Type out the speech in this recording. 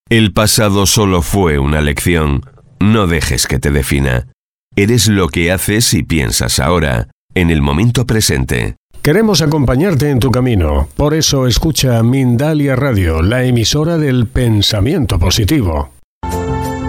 El pasado solo fue una lección. No dejes que te defina. Eres lo que haces y piensas ahora, en el momento presente. Queremos acompañarte en tu camino. Por eso escucha Mindalia Radio, la emisora del pensamiento positivo.